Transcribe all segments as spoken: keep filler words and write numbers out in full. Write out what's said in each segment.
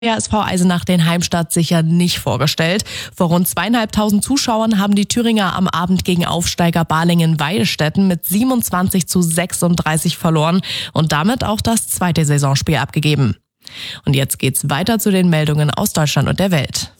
Der S V Eisenach den Heimstart sicher nicht vorgestellt. Vor rund zweieinhalbtausend Zuschauern haben die Thüringer am Abend gegen Aufsteiger Balingen-Weilstätten mit siebenundzwanzig zu sechsunddreißig verloren und damit auch das zweite Saisonspiel abgegeben. Und jetzt geht's weiter zu den Meldungen aus Deutschland und der Welt.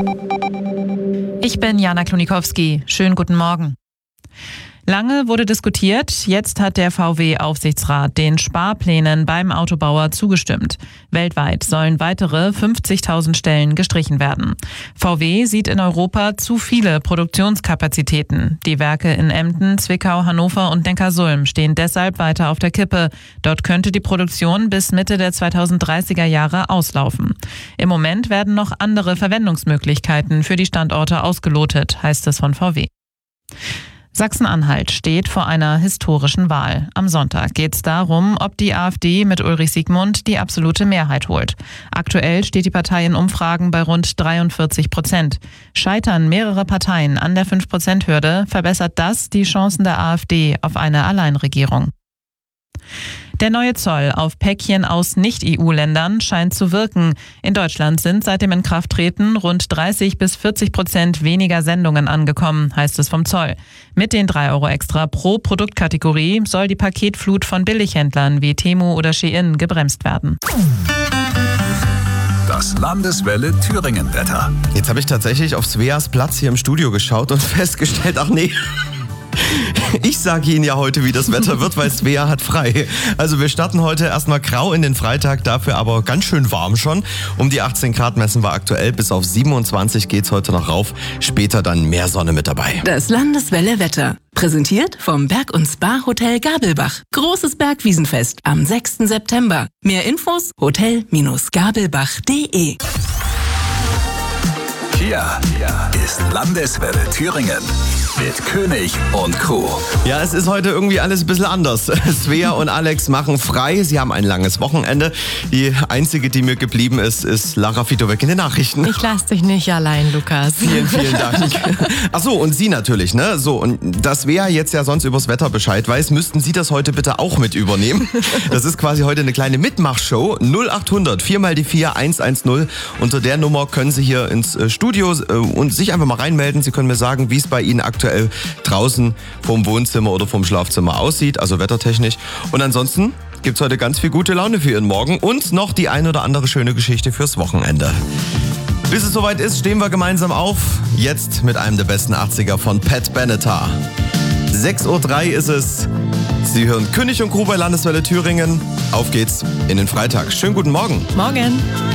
Ich bin Jana Klonikowski. Schönen guten Morgen. Lange wurde diskutiert, jetzt hat der V W-Aufsichtsrat den Sparplänen beim Autobauer zugestimmt. Weltweit sollen weitere fünfzigtausend Stellen gestrichen werden. V W sieht in Europa zu viele Produktionskapazitäten. Die Werke in Emden, Zwickau, Hannover und Neckarsulm stehen deshalb weiter auf der Kippe. Dort könnte die Produktion bis Mitte der zweitausenddreißiger Jahre auslaufen. Im Moment werden noch andere Verwendungsmöglichkeiten für die Standorte ausgelotet, heißt es von V W. Sachsen-Anhalt steht vor einer historischen Wahl. Am Sonntag geht es darum, ob die AfD mit Ulrich Siegmund die absolute Mehrheit holt. Aktuell steht die Partei in Umfragen bei rund dreiundvierzig Prozent. Scheitern mehrere Parteien an der fünf Prozent Hürde, verbessert das die Chancen der AfD auf eine Alleinregierung. Der neue Zoll auf Päckchen aus Nicht-E U-Ländern scheint zu wirken. In Deutschland sind seit dem Inkrafttreten rund dreißig bis vierzig Prozent weniger Sendungen angekommen, heißt es vom Zoll. Mit den drei Euro extra pro Produktkategorie soll die Paketflut von Billighändlern wie Temu oder Shein gebremst werden. Das Landeswelle Thüringen-Wetter. Jetzt habe ich tatsächlich auf Sveas Platz hier im Studio geschaut und festgestellt, ach nee, ich sage Ihnen ja heute, wie das Wetter wird, weil Svea hat frei. Also wir starten heute erstmal grau in den Freitag, dafür aber ganz schön warm schon. Um die achtzehn Grad messen wir aktuell, bis auf siebenundzwanzig geht's heute noch rauf. Später dann mehr Sonne mit dabei. Das Landeswelle Wetter. Präsentiert vom Berg- und Spa-Hotel Gabelbach. Großes Bergwiesenfest am sechsten September. Mehr Infos hotel gabelbach punkt de. Hier ist Landeswelle Thüringen mit König und Crew. Ja, es ist heute irgendwie alles ein bisschen anders. Svea und Alex machen frei. Sie haben ein langes Wochenende. Die einzige, die mir geblieben ist, ist Lara Fitowek in den Nachrichten. Ich lass dich nicht allein, Lukas. Vielen, vielen Dank. Ach so, und Sie natürlich, ne? So, und da Svea jetzt ja sonst übers Wetter Bescheid weiß, müssten Sie das heute bitte auch mit übernehmen. Das ist quasi heute eine kleine Mitmachshow. null achthundert vier mal die vier eins eins null. Unter der Nummer können Sie hier ins Studio und sich einfach mal reinmelden. Sie können mir sagen, wie es bei Ihnen aktuell draußen vom Wohnzimmer oder vom Schlafzimmer aussieht, also wettertechnisch. Und ansonsten gibt's heute ganz viel gute Laune für Ihren Morgen und noch die ein oder andere schöne Geschichte fürs Wochenende. Bis es soweit ist, stehen wir gemeinsam auf. Jetzt mit einem der besten achtziger von Pat Benatar. sechs Uhr drei ist es. Sie hören König und Crew bei Landeswelle Thüringen. Auf geht's in den Freitag. Schönen guten Morgen. Morgen.